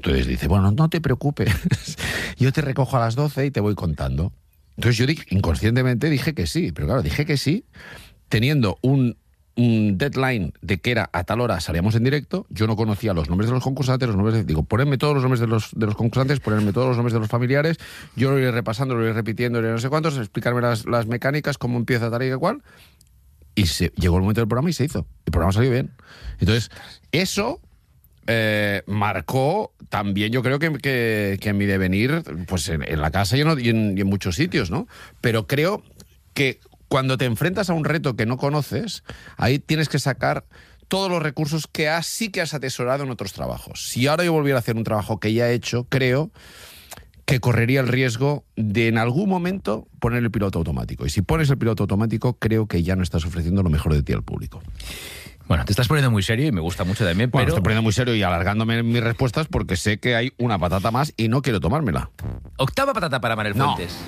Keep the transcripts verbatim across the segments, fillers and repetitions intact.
Entonces dice, bueno, no te preocupes, yo te recojo a las doce y te voy contando. Entonces yo dije, inconscientemente dije que sí, pero claro, dije que sí, teniendo un, un deadline de que era a tal hora salíamos en directo. Yo no conocía los nombres de los concursantes, los nombres de, digo, ponedme todos los nombres de los, de los concursantes, ponerme todos los nombres de los familiares, yo lo iré repasando, lo iré repitiendo, lo iré no sé cuántos, explicarme las, las mecánicas, cómo empieza tal y cual, y se, llegó el momento del programa y se hizo. El programa salió bien. Entonces, eso... Eh, marcó también, yo creo que, que, que en mi devenir, pues en, en la casa y en, y, en, y en muchos sitios, ¿no? Pero creo que cuando te enfrentas a un reto que no conoces, ahí tienes que sacar todos los recursos que has, sí que has atesorado en otros trabajos. Si ahora yo volviera a hacer un trabajo que ya he hecho, creo que correría el riesgo de en algún momento poner el piloto automático. Y si pones el piloto automático, creo que ya no estás ofreciendo lo mejor de ti al público. Bueno, te estás poniendo muy serio y me gusta mucho también, bueno, pero... estoy poniendo muy serio y alargándome mis respuestas porque sé que hay una patata más y no quiero tomármela. Octava patata para Manel No. Fuentes.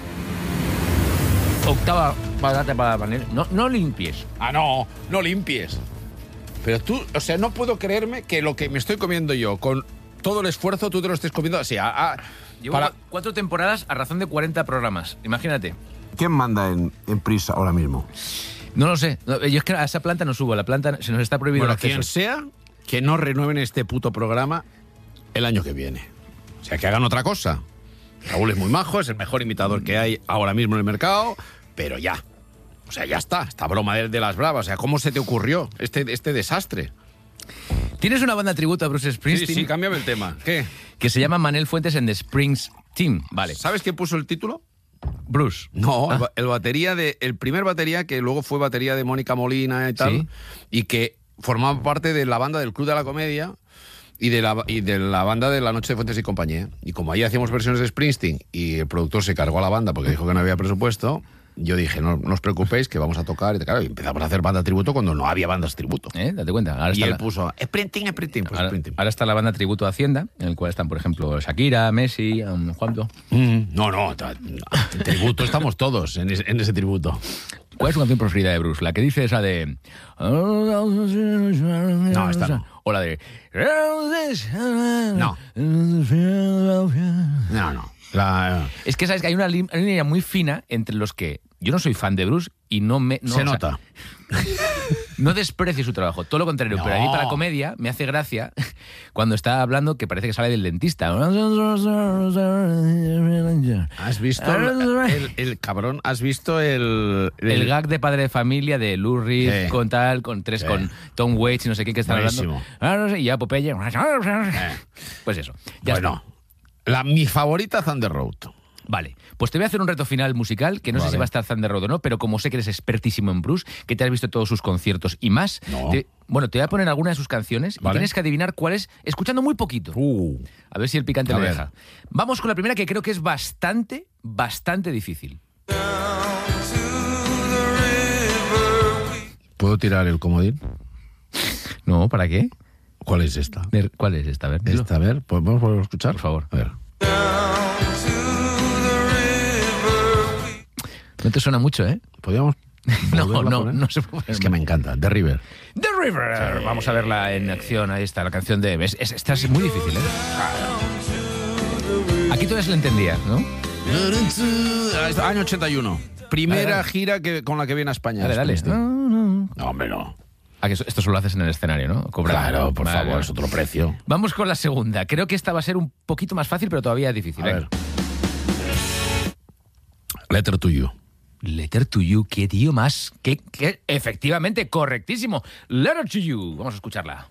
Octava patata para Manel. No, no limpies. Ah, no, no limpies. Pero tú, o sea, no puedo creerme que lo que me estoy comiendo yo, con todo el esfuerzo, tú te lo estés comiendo así. A, a, Llevo para... cuatro temporadas a razón de cuarenta programas. Imagínate. ¿Quién manda en, en Prisa ahora mismo? No lo sé. No, yo es que a esa planta no subo. A la planta se nos está prohibido Bueno, el acceso. quien sea, que no renueven este puto programa el año que viene. O sea, que hagan otra cosa. Raúl es muy majo, es el mejor imitador que hay ahora mismo en el mercado, pero ya. O sea, ya está. Esta broma de, de las bravas. O sea, ¿cómo se te ocurrió este, este desastre? Tienes una banda tributo a Bruce Sí, Springsteen sí, cámbiame el tema. ¿Qué? que se llama Manel Fuentes and the Springs Team. Vale. ¿Sabes quién puso el título? Bruce. No, Ah. el, ba- el batería de el primer batería que luego fue batería de Mónica Molina y tal, Sí. y que formaba parte de la banda del Club de la Comedia y de la y de la banda de La Noche de Fuentes y Compañía. Y como ahí hacíamos versiones de Springsteen y el productor se cargó a la banda porque dijo que no había presupuesto, yo dije, no, no os preocupéis que vamos a tocar. Y claro, y empezamos a hacer banda tributo cuando no había bandas tributo. ¿Eh? Date cuenta. Ahora Y está él la- puso Springsteen, Springsteen, pues Ahora, Springsteen. ahora está la banda tributo a Hacienda, en el cual están, por ejemplo, Shakira, Messi, um, Juanito. Mm, no, no, ta- en tributo estamos todos en ese, en ese tributo. ¿Cuál es tu canción preferida de Bruce? La que dice esa de... No, esta no. O la de... No. No, no. La, Es que sabes que hay una, li- hay una línea muy fina entre los que... Yo no soy fan de Bruce y no me... No, se o sea, nota. no desprecio su trabajo, todo lo contrario. No. Pero a mí para la comedia me hace gracia cuando está hablando que parece que sale del dentista. ¿Has visto el, el- el cabrón? ¿Has visto el, El gag de Padre de Familia de Lou Reed Sí. con tal, con tres, Sí. con Tom Waits y no sé qué que están Buenísimo. hablando. Ah, no sé, y ya Popeye. Pues eso. Ya bueno, está. la, mi favorita, Thunder Road. Vale, pues te voy a hacer un reto final musical, que no sé Vale. si va a estar Thunder Road o no, pero como sé que eres expertísimo en Bruce, que te has visto todos sus conciertos y más, No. te- bueno, te voy a poner alguna de sus canciones y Vale. tienes que adivinar cuál es, escuchando muy poquito. Uh. A ver si el picante A lo ver. deja. Vamos con la primera, que creo que es bastante, bastante difícil. ¿Puedo tirar el comodín? No, ¿para qué? ¿Cuál es esta? Ver, ¿Cuál es esta? A ver, dilo. Esta, a ver, ¿podemos volver a escuchar? Por favor. A ver. No te suena mucho, ¿eh? ¿Podríamos No, volverla a no, poner? no se puede. Es que me encanta, The River. The River. Vamos a verla en acción. Ahí está la canción de... Es, es- esta es muy difícil, ¿eh? Aquí tú ya se la entendías, ¿no? Año ochenta y uno. Primera Dale, dale. gira que, con la que viene a España. Dale, dale. Springsteen. No, no. No, hombre, no. Ah, que eso- esto solo lo haces en el escenario, ¿no? Cobrando. Claro, por Vale, favor, vale. es otro precio. Vamos con la segunda. Creo que esta va a ser un poquito más fácil, pero todavía es difícil. A Venga. ver. Letter to You. Letter to You, qué tío más. Qué, qué- efectivamente, correctísimo. Letter to You. Vamos a escucharla.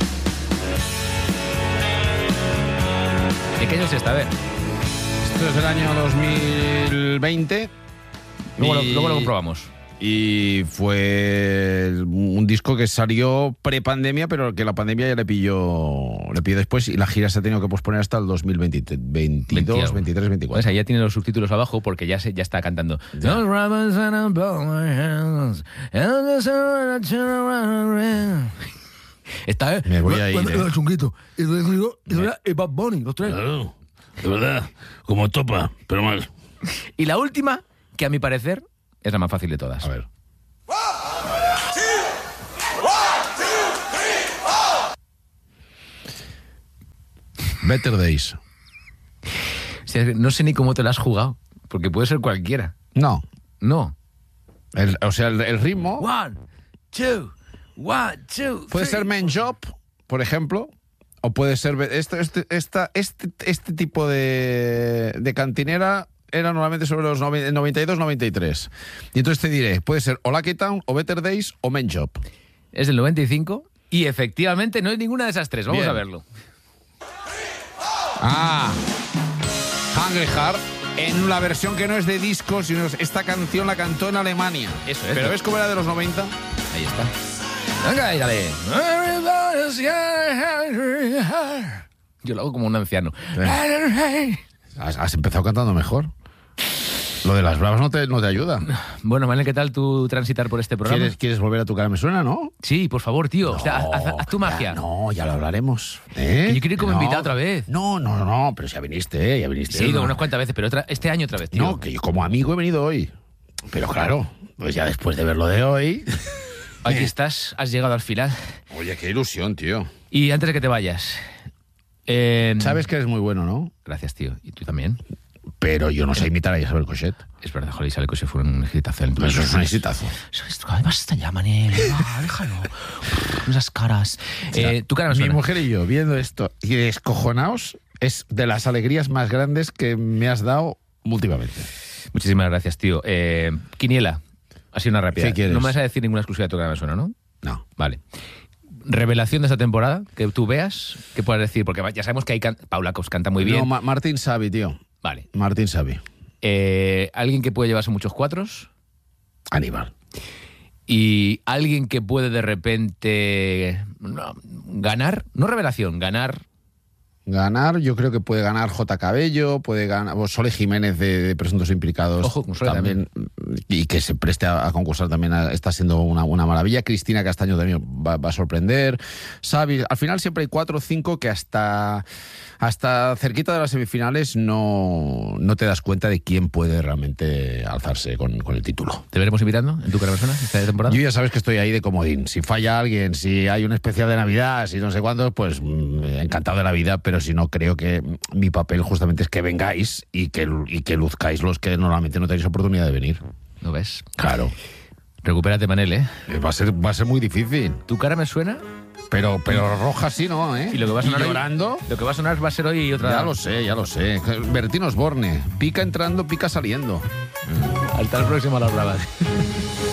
¿De qué año es esta? A ver. Esto es del año dos mil veinte. Luego, lo, Y- luego lo comprobamos. Y fue un disco que salió pre-pandemia, pero que la pandemia ya le pilló, le pilló después y la gira se ha tenido que posponer hasta el dos mil veinte, veintidós, veintitrés, Pues veinticuatro. ahí ya tiene los subtítulos abajo porque ya, se, ya está cantando. Ya. Esta es. Me voy a ir, Cuando- eh. cuando el chunguito. Y luego y luego y Bad Bunny, los tres. Claro, de verdad, como topa, pero mal. Y la última, que a mi parecer es la más fácil de todas. A ver. Better Days. O sea, no sé ni cómo te lo has jugado, porque puede ser cualquiera. No. No. El- o sea, el, el ritmo One, two, one, two, puede three. ser Men Job, por ejemplo, o puede ser... Este, este, esta, este, este tipo de, de cantinera era normalmente sobre los noventa y dos noventa y tres. Y entonces te diré, puede ser o Lucky Town, o Better Days, o Men Job. Es del noventa y cinco y efectivamente no es ninguna de esas tres. Vamos Bien. a verlo. Ah, Hungry Heart, en la versión que no es de disco, sino es- esta canción la cantó en Alemania. Eso es. Pero ¿ves cómo era de los noventa? Ahí está. Venga, ahí, dale. Yo lo hago como un anciano. Has, has empezado cantando mejor. Lo de las bravas no te, no te ayuda. Bueno, Manel, ¿qué tal tú transitar por este programa? ¿Quieres, ¿Quieres volver a tu cara me suena, no? Sí, por favor, tío. O sea, haz, haz- haz tu ya, magia. no, ya lo hablaremos. ¿Eh? Que yo quiero ir como No. invitado otra vez. No, no, no, no, pero ya viniste, ¿eh? Ya viniste. Sí, he ido no. unas cuantas veces, pero otra, este año otra vez, tío. No, que yo como amigo he venido hoy. Pero claro, pues ya después de ver lo de hoy... Aquí estás, has llegado al final. Oye, qué ilusión, tío. Y antes de que te vayas... eh, Sabes que eres muy bueno, ¿no? Gracias, tío. Y tú también. Pero yo no sé imitar a Isabel Cochet. Es verdad, joder, Isabel Cochet fue un exitazo. Eso es un exitazo. Eso es- Basta ya, Manel. Va, déjalo. Esas caras. Eh, tu cara me Mi suena. mujer y yo, viendo esto y descojonaos, es de las alegrías más grandes que me has dado últimamente. Muchísimas gracias, tío. Eh, Quiniela. Ha sido una rápida. ¿Qué quieres? No me vas a decir ninguna exclusiva de tu cara me suena, ¿no? No. Vale. Revelación de esta temporada, que tú veas, ¿qué puedes decir? Porque ya sabemos que hay can- Paula Cos canta muy bien. No, Ma- Martín Savi, tío. Vale. Martín Savi. Eh, alguien que puede llevarse muchos cuatros Aníbal. y alguien que puede de repente no, ganar, no revelación, ganar. Ganar, yo creo que puede ganar J. Cabello, puede ganar o Sole Jiménez de, de Presuntos Implicados. Ojo, con Sole también, y que se preste a, a concursar también a- está siendo una, una maravilla. Cristina Castaño también va, va a sorprender. Xavi, al final siempre hay cuatro o cinco que hasta, hasta cerquita de las semifinales no, no te das cuenta de quién puede realmente alzarse con, con el título. ¿Te veremos invitando en tu cara me suena esta temporada? Yo ya sabes que estoy ahí de comodín. Si falla alguien, si hay un especial de Navidad, si no sé cuándo, pues mm, encantado de la vida, pero si no, creo que mi papel justamente es que vengáis y que, y que luzcáis los que normalmente no tenéis oportunidad de venir. ¿Lo ves? Claro. Recupérate, Manel, ¿eh? Va a ser, va a ser muy difícil. Tu cara me suena Pero, pero roja sí, ¿no? ¿Eh? y lo que va a sonar hoy- llorando. lo que va a sonar va a ser hoy otra. Ya lo sé, ya lo sé. Bertín Osborne. Pica entrando, pica saliendo. Hasta el próximo a las bravas.